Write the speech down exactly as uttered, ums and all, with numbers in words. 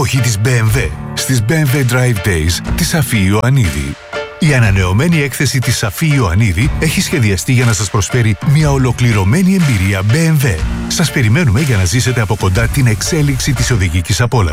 εποχή της μπι εμ ντάμπλιου στις μπι εμ ντάμπλιου Drive Days της Σαφή Ιωαννίδη. Η ανανεωμένη έκθεση της Σαφή Ιωαννίδη έχει σχεδιαστεί για να σας προσφέρει μια ολοκληρωμένη εμπειρία μπι εμ ντάμπλιου. Σας περιμένουμε για να ζήσετε από κοντά την εξέλιξη της οδηγικής απόλαυσης.